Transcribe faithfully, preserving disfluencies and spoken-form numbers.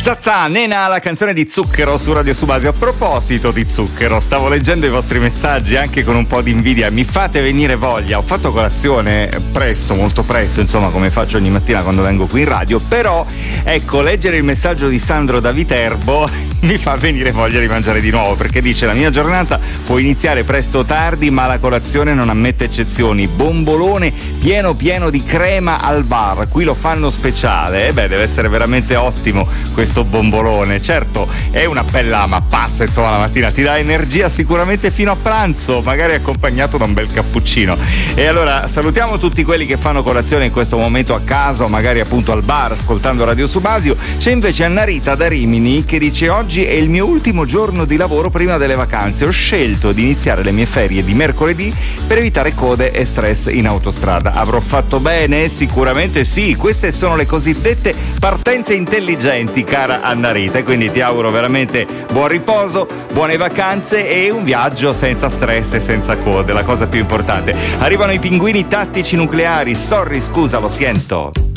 Zazza, Nena, la canzone di Zucchero su Radio Subasio. A proposito di zucchero, stavo leggendo i vostri messaggi anche con un po' di invidia. Mi fate venire voglia. Ho fatto colazione presto, molto presto, insomma, come faccio ogni mattina quando vengo qui in radio. Però, ecco, leggere il messaggio di Sandro da Viterbo mi fa venire voglia di mangiare di nuovo, perché dice: la mia giornata può iniziare presto o tardi, ma la colazione non ammette eccezioni. Bombolone pieno pieno di crema al bar, qui lo fanno speciale. E beh, deve essere veramente ottimo questo bombolone. Certo, è una bella mappazza, insomma, la mattina ti dà energia sicuramente fino a pranzo, magari accompagnato da un bel cappuccino. E allora salutiamo tutti quelli che fanno colazione in questo momento a casa o magari appunto al bar ascoltando Radio Subasio. C'è invece Anna Rita da Rimini che dice: oggi è il mio ultimo giorno di lavoro prima delle vacanze, ho scelto di iniziare le mie ferie di mercoledì per evitare code e stress in autostrada. Avrò fatto bene? Sicuramente sì, queste sono le cosiddette partenze intelligenti, cara Anna Rita, e quindi ti auguro veramente buon riposo, buone vacanze e un viaggio senza stress e senza code, la cosa più importante. Arrivano i pinguini tattici nucleari, sorry, scusa, lo sento.